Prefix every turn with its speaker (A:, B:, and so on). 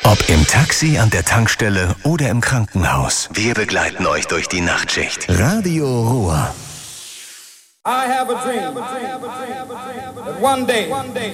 A: Ob im Taxi, an der Tankstelle oder im Krankenhaus. Wir begleiten euch durch die Nachtschicht. Radio Ruhr.
B: I have a dream that one day